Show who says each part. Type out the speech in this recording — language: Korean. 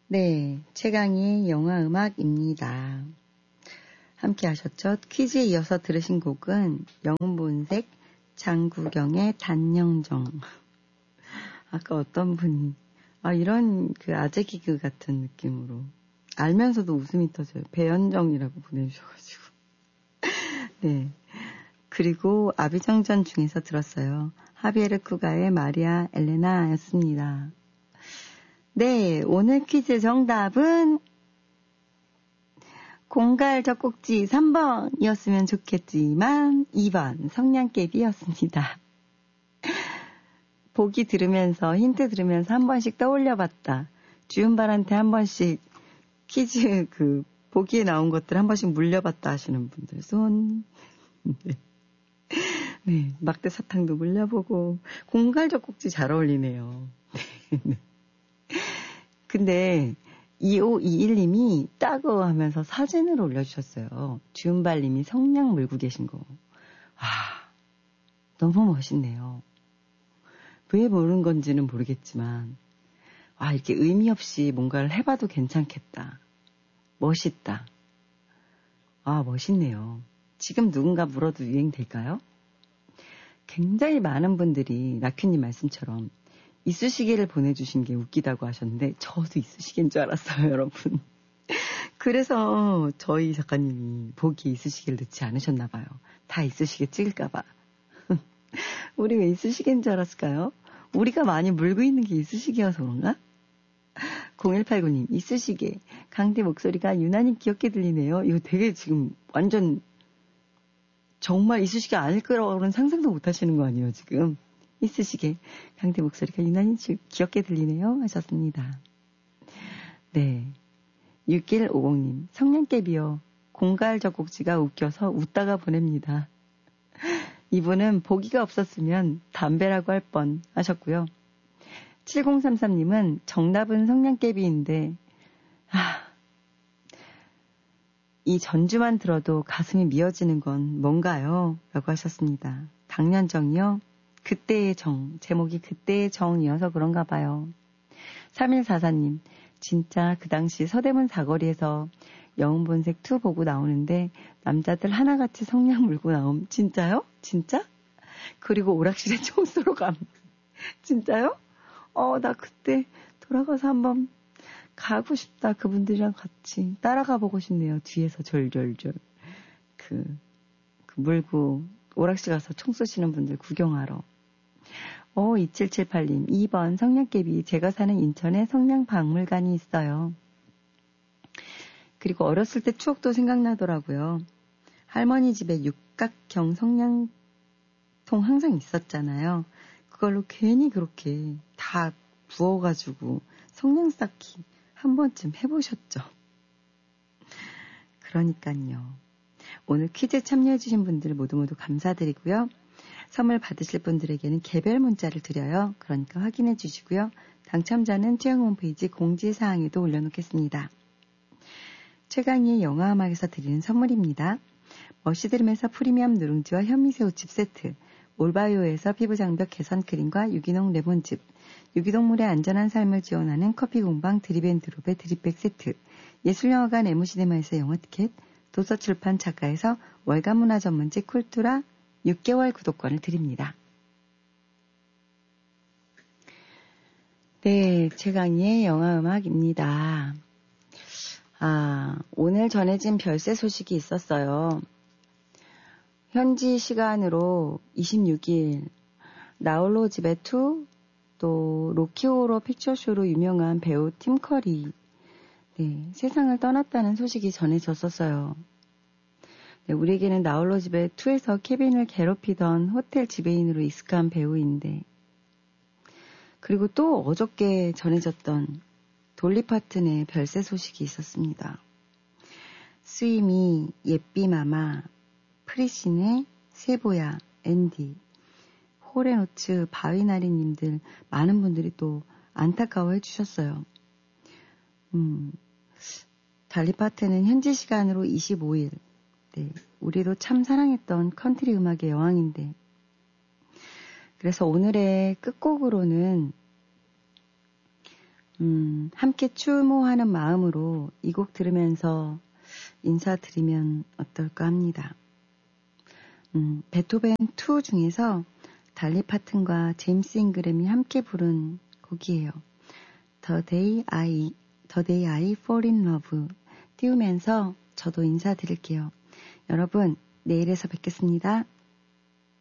Speaker 1: 네, 최강희의 영화음악입니다. 함께 하셨죠? 퀴즈에 이어서 들으신 곡은 영본색 장구경의 단영정. 아까 어떤 분이 이런 그 아재 개그 같은 느낌으로 알면서도 웃음이 터져요. 배현정이라고 보내주셔가지고. 네. 그리고 아비정전 중에서 들었어요. 하비에르 쿠가의 마리아 엘레나였습니다. 네, 오늘 퀴즈 정답은 공갈 젖꼭지 3번이었으면 좋겠지만 2번 성냥개비였습니다. 보기 들으면서 힌트 들으면서 한 번씩 떠올려봤다. 주윤발한테 한 번씩 퀴즈 보기에 나온 것들 한 번씩 물려봤다 하시는 분들 손. 네, 막대 사탕도 물려보고 공갈 젖꼭지 잘 어울리네요. 근데 2521님이 따고 하면서 사진을 올려주셨어요. 주은발님이 성냥 물고 계신 거. 너무 멋있네요. 왜 모르는 건지는 모르겠지만 이렇게 의미 없이 뭔가를 해봐도 괜찮겠다. 멋있다. 멋있네요. 지금 누군가 물어도 유행될까요? 굉장히 많은 분들이 낙큐님 말씀처럼 이쑤시개를 보내주신 게 웃기다고 하셨는데 저도 이쑤시개인 줄 알았어요, 여러분. 그래서 저희 작가님이 보기에 이쑤시개를 넣지 않으셨나 봐요. 다 이쑤시개 찍을까 봐. 우리 왜 이쑤시개인 줄 알았을까요? 우리가 많이 물고 있는 게 이쑤시개여서 그런가? 0189님, 이쑤시개. 강대 목소리가 유난히 귀엽게 들리네요. 이거 되게 지금 완전 정말 이쑤시개 아닐 거라고는 상상도 못 하시는 거 아니에요, 지금? 이쑤시개. 강대 목소리가 유난히 귀엽게 들리네요. 하셨습니다. 네. 6150님, 성냥개비요. 공갈 젖꼭지가 웃겨서 웃다가 보냅니다. 이분은 보기가 없었으면 담배라고 할 뻔 하셨고요. 7033님은 정답은 성냥개비인데 이 전주만 들어도 가슴이 미어지는 건 뭔가요? 라고 하셨습니다. 당년정이요? 그때의 정. 제목이 그때의 정이어서 그런가 봐요. 3144님, 진짜 그 당시 서대문 사거리에서 영웅본색 2 보고 나오는데 남자들 하나같이 성냥 물고 나옴. 진짜요? 진짜? 그리고 오락실에 총 쏘러 감. 진짜요? 나 그때 돌아가서 한번 가고 싶다. 그분들이랑 같이 따라가 보고 싶네요. 뒤에서 절절절 물고 오락실 가서 총 쏘시는 분들 구경하러. 2778님, 2번 성냥개비. 제가 사는 인천에 성냥박물관이 있어요. 그리고 어렸을 때 추억도 생각나더라고요. 할머니 집에 육각형 성냥통 항상 있었잖아요. 그걸로 괜히 그렇게 다 부어가지고 성냥 쌓기 한 번쯤 해보셨죠? 그러니까요. 오늘 퀴즈 참여해주신 분들 모두 감사드리고요. 선물 받으실 분들에게는 개별 문자를 드려요. 그러니까 확인해 주시고요. 당첨자는 최영 홈페이지 공지사항에도 올려놓겠습니다. 최강희의 영화음악에서 드리는 선물입니다. 멋이 들으면서 프리미엄 누룽지와 현미새우칩 세트, 올바이오에서 피부장벽 개선 크림과 유기농 레몬즙, 유기동물의 안전한 삶을 지원하는 커피공방 드립앤드롭의 드립백 세트, 예술영화관 에무시네마에서 영화 티켓, 도서출판 작가에서 월간 문화 전문지 쿨투라 6개월 구독권을 드립니다. 네, 최강희의 영화음악입니다. 오늘 전해진 별세 소식이 있었어요. 현지 시간으로 26일 나홀로 집에 2, 또 로키호러 픽처쇼로 유명한 배우 팀 커리 세상을 떠났다는 소식이 전해졌었어요. 우리에게는 나홀로 집에 2에서 케빈을 괴롭히던 호텔 지배인으로 익숙한 배우인데, 그리고 또 어저께 전해졌던 돌리 파튼의 별세 소식이 있었습니다. 스위미, 예삐마마, 프리신의 세보야, 앤디, 호레노츠, 바위나리님들 많은 분들이 또 안타까워해 주셨어요. 달리 파튼은 현지 시간으로 25일, 우리도 참 사랑했던 컨트리 음악의 여왕인데, 그래서 오늘의 끝곡으로는 함께 추모하는 마음으로 이 곡 들으면서 인사드리면 어떨까 합니다. 베토벤 2 중에서 달리 파튼과 제임스 잉그램이 함께 부른 곡이에요. The Day I Fall in Love 띄우면서 저도 인사드릴게요. 여러분, 내일에서 뵙겠습니다.